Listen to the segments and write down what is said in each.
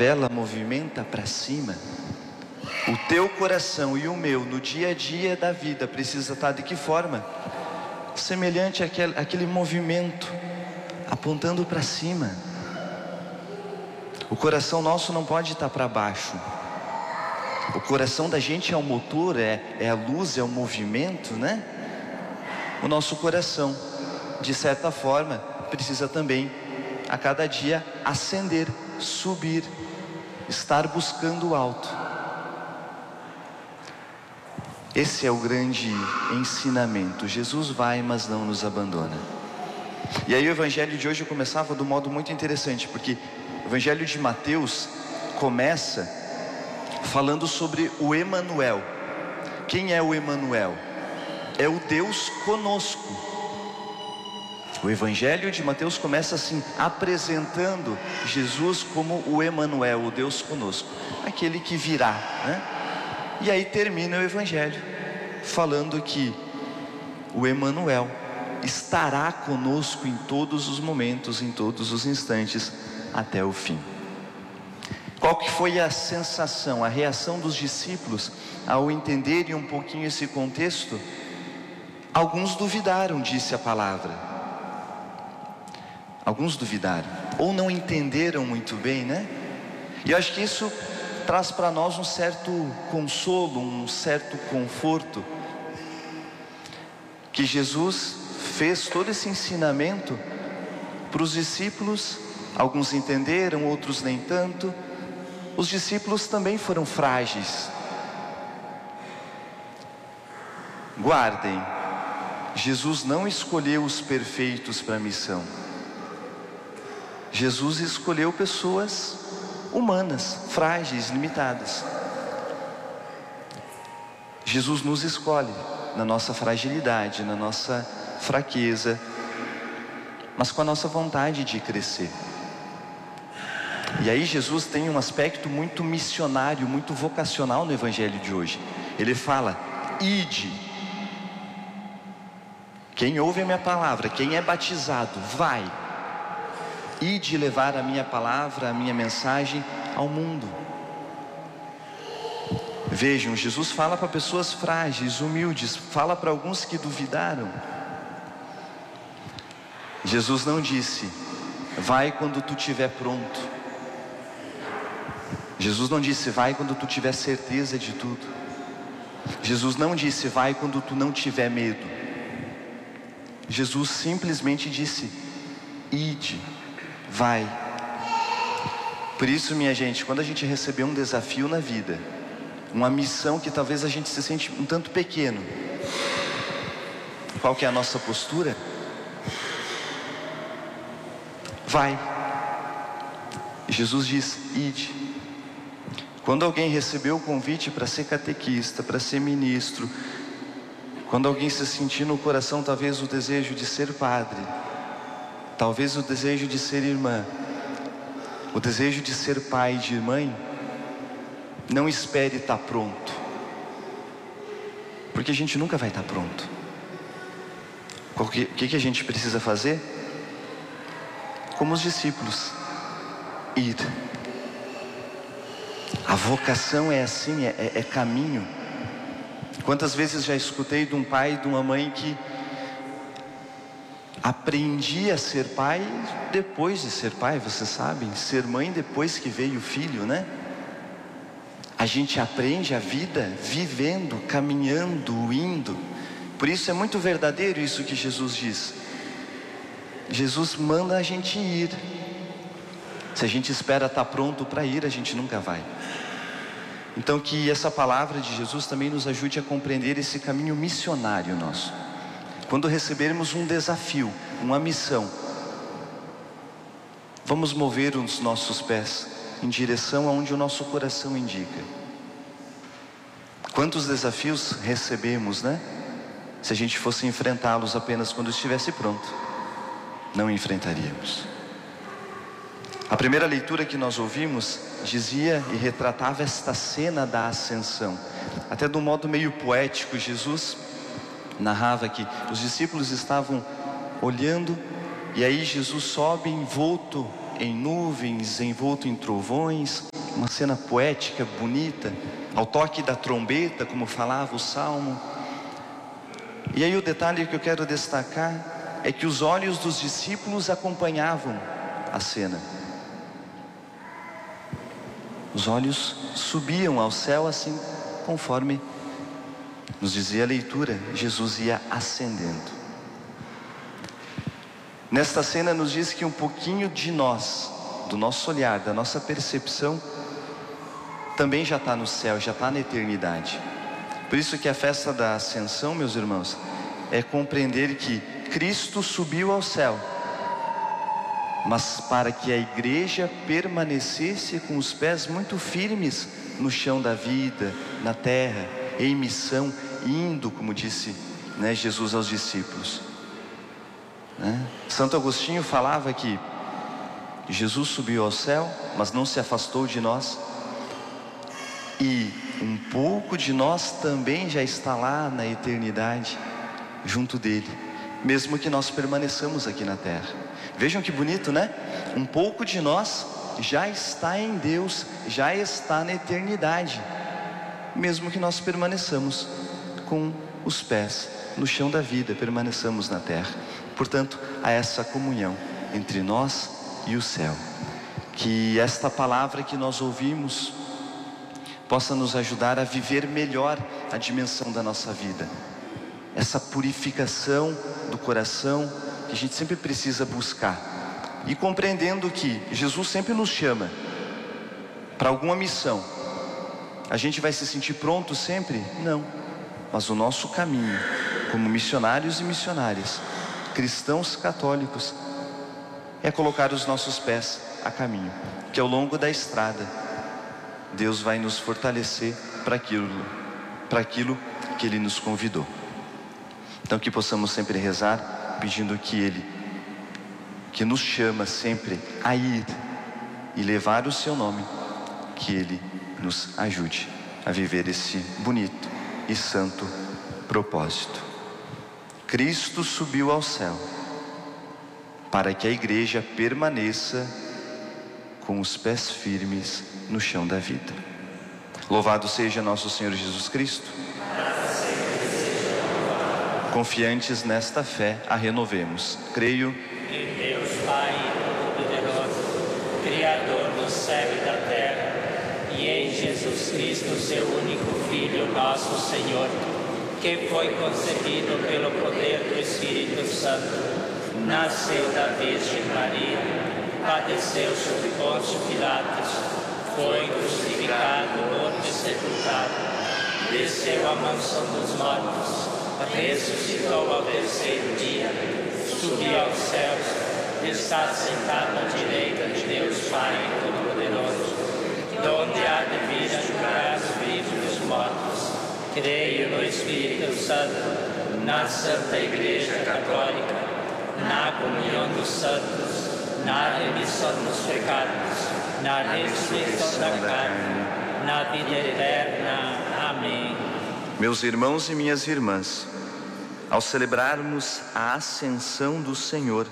vela movimenta para cima. O teu coração e o meu, no dia a dia da vida, precisa estar de que forma? Semelhante àquele movimento, apontando para cima. O coração nosso não pode estar para baixo. O coração da gente é o motor, é a luz, é o movimento, né? O nosso coração, de certa forma, precisa também, a cada dia, ascender, subir, estar buscando o alto. Esse é o grande ensinamento. Jesus vai, mas não nos abandona. E aí o evangelho de hoje começava de um modo muito interessante, porque o evangelho de Mateus começa falando sobre o Emanuel. Quem é o Emanuel? É o Deus conosco. O evangelho de Mateus começa assim, apresentando Jesus como o Emanuel, o Deus conosco, aquele que virá, né? E aí termina o evangelho falando que o Emanuel estará conosco em todos os momentos, em todos os instantes, até o fim. Qual que foi a sensação, a reação dos discípulos ao entenderem um pouquinho esse contexto? Alguns duvidaram, disse a palavra. Alguns duvidaram, ou não entenderam muito bem, né? E eu acho que isso traz para nós um certo consolo, um certo conforto, que Jesus fez todo esse ensinamento para os discípulos. Alguns entenderam, outros nem tanto. Os discípulos também foram frágeis. Guardem, Jesus não escolheu os perfeitos para a missão. Jesus escolheu pessoas humanas, frágeis, limitadas. Jesus nos escolhe na nossa fragilidade, na nossa fraqueza, mas com a nossa vontade de crescer. E aí Jesus tem um aspecto muito missionário, muito vocacional no evangelho de hoje. Ele fala: ide. Quem ouve a minha palavra, quem é batizado, vai. Ide levar a minha palavra, a minha mensagem ao mundo. Vejam, Jesus fala para pessoas frágeis, humildes, fala para alguns que duvidaram. Jesus não disse: vai quando tu estiver pronto. Jesus não disse: vai quando tu tiver certeza de tudo. Jesus não disse: vai quando tu não tiver medo. Jesus simplesmente disse: ide, vai. Por isso, minha gente, quando a gente receber um desafio na vida, uma missão que talvez a gente se sente um tanto pequeno, qual que é a nossa postura? Vai. Jesus diz: ide. Quando alguém recebeu o convite para ser catequista, para ser ministro, quando alguém se sentir no coração talvez o desejo de ser padre, talvez o desejo de ser irmã, o desejo de ser pai, de mãe, não espere estar pronto, porque a gente nunca vai estar pronto. O que a gente precisa fazer? Como os discípulos, ir. A vocação é assim, é caminho. Quantas vezes já escutei de um pai e de uma mãe que aprendia a ser pai depois de ser pai, vocês sabem, ser mãe depois que veio o filho, né? A gente aprende a vida vivendo, caminhando, indo. Por isso é muito verdadeiro isso que Jesus diz. Jesus manda a gente ir. Se a gente espera estar pronto para ir, a gente nunca vai. Então que essa palavra de Jesus também nos ajude a compreender esse caminho missionário nosso. Quando recebermos um desafio, uma missão, vamos mover os nossos pés em direção aonde o nosso coração indica. Quantos desafios recebemos, né? Se a gente fosse enfrentá-los apenas quando estivesse pronto, não enfrentaríamos. A primeira leitura que nós ouvimos dizia e retratava esta cena da ascensão. Até de um modo meio poético, Jesus narrava que os discípulos estavam olhando, e aí Jesus sobe envolto em nuvens, envolto em trovões, uma cena poética, bonita, ao toque da trombeta, como falava o Salmo. E aí o detalhe que eu quero destacar é que os olhos dos discípulos acompanhavam a cena. Os olhos subiam ao céu assim, conforme nos dizia a leitura, Jesus ia ascendendo. Nesta cena nos diz que um pouquinho de nós, do nosso olhar, da nossa percepção, também já está no céu, já está na eternidade. Por isso que a festa da Ascensão, meus irmãos, é compreender que Cristo subiu ao céu, mas para que a igreja permanecesse com os pés muito firmes no chão da vida, na terra, em missão, indo, como disse, Jesus aos discípulos. Santo Agostinho falava que Jesus subiu ao céu, mas não se afastou de nós, e um pouco de nós também já está lá na eternidade, junto dele, mesmo que nós permaneçamos aqui na terra. Vejam que bonito, né? Um pouco de nós já está em Deus, já está na eternidade, mesmo que nós permaneçamos com os pés no chão da vida, permaneçamos na terra. Portanto, há essa comunhão entre nós e o céu. Que esta palavra que nós ouvimos possa nos ajudar a viver melhor a dimensão da nossa vida. Essa purificação do coração que a gente sempre precisa buscar. E compreendendo que Jesus sempre nos chama para alguma missão. A gente vai se sentir pronto sempre? Não. Mas o nosso caminho, como missionários e missionárias, cristãos católicos, é colocar os nossos pés a caminho, que ao longo da estrada Deus vai nos fortalecer para aquilo que Ele nos convidou. Então que possamos sempre rezar pedindo que Ele, que nos chama sempre a ir e levar o seu nome, que Ele nos ajude a viver esse bonito e santo propósito. Cristo subiu ao céu para que a igreja permaneça com os pés firmes no chão da vida. Louvado seja nosso Senhor Jesus Cristo. Confiantes nesta fé, a renovemos. Creio em Deus Pai Todo-Poderoso, Criador do céu e da terra, e em Jesus Cristo, seu único Filho, nosso Senhor, que foi concebido pelo poder do Espírito Santo, nasceu da Virgem Maria, padeceu sob Pôncio Pilatos, foi crucificado, morto e sepultado, desceu à mansão dos mortos, ressuscitou ao terceiro dia, subiu aos céus, está sentado à direita de Deus Pai Todo-Poderoso, donde há de vir a julgar os vivos e os mortos. Creio no Espírito Santo, na Santa Igreja Católica, na comunhão dos santos, na remissão dos pecados, na ressurreição da carne, na vida eterna. Amém. Meus irmãos e minhas irmãs, ao celebrarmos a ascensão do Senhor,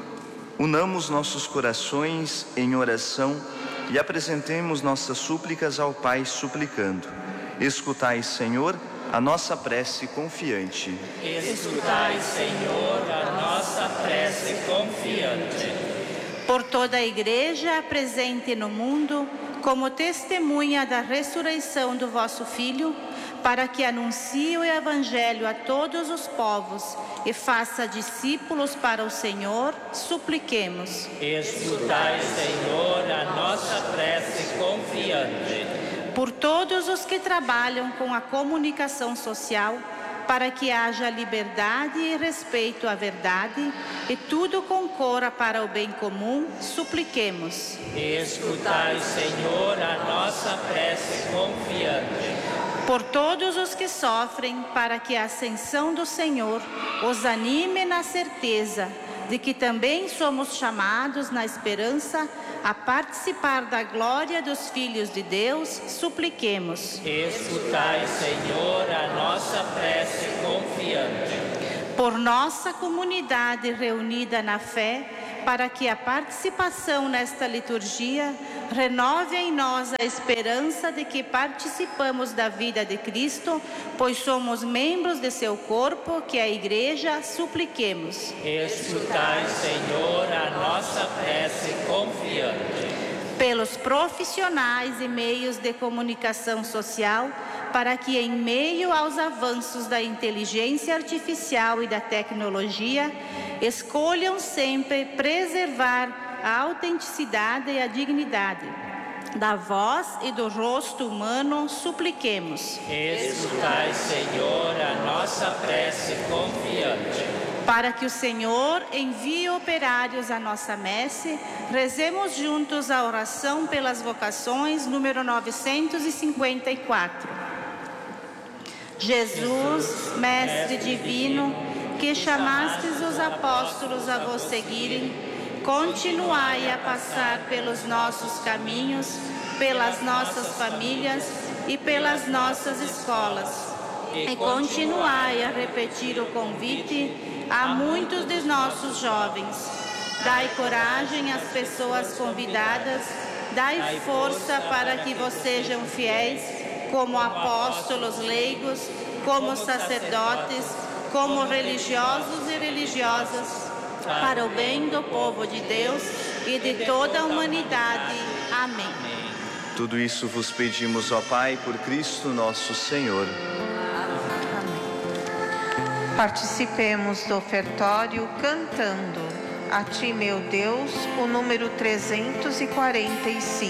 unamos nossos corações em oração e apresentemos nossas súplicas ao Pai, suplicando: escutai, Senhor, a nossa prece confiante. Escutai, Senhor, a nossa prece confiante. Por toda a Igreja presente no mundo, como testemunha da ressurreição do vosso Filho, para que anuncie o Evangelho a todos os povos e faça discípulos para o Senhor, supliquemos. Escutai, Senhor, a nossa prece confiante. Por todos os que trabalham com a comunicação social, para que haja liberdade e respeito à verdade e tudo concorra para o bem comum, supliquemos. Escutai, Senhor, a nossa prece confiante. Por todos os que sofrem, para que a ascensão do Senhor os anime na certeza de que também somos chamados na esperança a participar da glória dos filhos de Deus, supliquemos. Escutai, Senhor, a nossa prece confiante. Por nossa comunidade reunida na fé, para que a participação nesta liturgia renove em nós a esperança de que participamos da vida de Cristo, pois somos membros de seu corpo, que é a Igreja, supliquemos. Escutai, Senhor, a nossa prece confiante. Pelos profissionais e meios de comunicação social, para que em meio aos avanços da inteligência artificial e da tecnologia, escolham sempre preservar a autenticidade e a dignidade da voz e do rosto humano, supliquemos. Escutai, Senhor, a nossa prece confiante. Para que o Senhor envie operários à nossa messe, rezemos juntos a oração pelas vocações, número 954. Jesus, Mestre Divino, que chamastes os apóstolos a vos seguirem, continuai a passar pelos nossos caminhos, pelas nossas famílias e pelas nossas escolas. E continuai a repetir o convite a muitos de nossos jovens. Dai coragem às pessoas convidadas, dai força para que vos sejam fiéis, como apóstolos leigos, como sacerdotes, como religiosos e religiosas, para o bem do povo de Deus e de toda a humanidade. Amém. Tudo isso vos pedimos, ó Pai, por Cristo nosso Senhor. Participemos do ofertório cantando a Ti, meu Deus, o número 345.